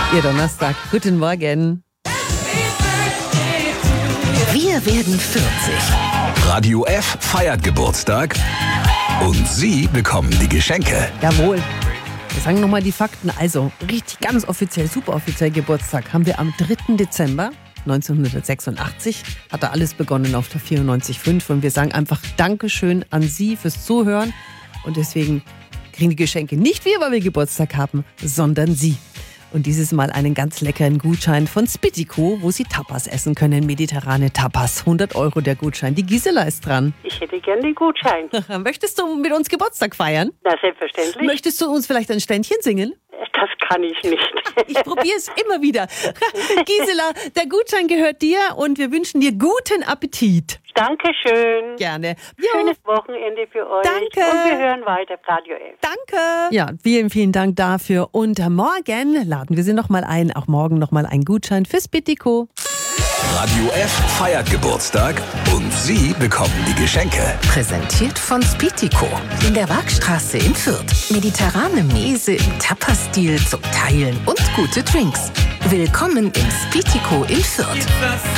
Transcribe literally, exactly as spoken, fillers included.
Ihr Donnerstag. Guten Morgen. Wir werden vierzig. Radio F feiert Geburtstag und Sie bekommen die Geschenke. Jawohl. Wir sagen nochmal die Fakten. Also, richtig ganz offiziell, super offiziell Geburtstag haben wir am dritten Dezember neunzehnhundertsechsundachtzig. Hat da alles begonnen auf der vierundneunzig Komma fünf. Und wir sagen einfach Dankeschön an Sie fürs Zuhören. Und deswegen kriegen die Geschenke nicht wir, weil wir Geburtstag haben, sondern Sie. Und dieses Mal einen ganz leckeren Gutschein von Spittico, wo Sie Tapas essen können. Mediterrane Tapas. hundert Euro der Gutschein. Die Gisela ist dran. Ich hätte gern den Gutschein. Möchtest du mit uns Geburtstag feiern? Na, selbstverständlich. Möchtest du uns vielleicht ein Ständchen singen? Das kann ich nicht. Ich probiere es immer wieder. Gisela, der Gutschein gehört dir und wir wünschen dir guten Appetit. Dankeschön. Gerne. Schönes Wochenende für euch. Danke. Und wir hören weiter Radio F. Danke. Ja, vielen, vielen Dank dafür. Und morgen laden wir Sie nochmal ein. Auch morgen nochmal ein Gutschein für Spittico. Radio F feiert Geburtstag und Sie bekommen die Geschenke. Präsentiert von Spittico in der Waagstraße in Fürth. Mediterrane Mese im Tapas-Stil zum Teilen und gute Drinks. Willkommen im Spittico in Fürth.